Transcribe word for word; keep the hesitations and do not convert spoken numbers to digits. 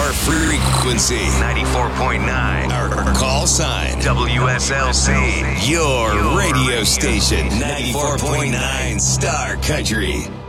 Our frequency, ninety-four point nine. Our call sign, W S L C. Your radio station, ninety-four point nine Star Country.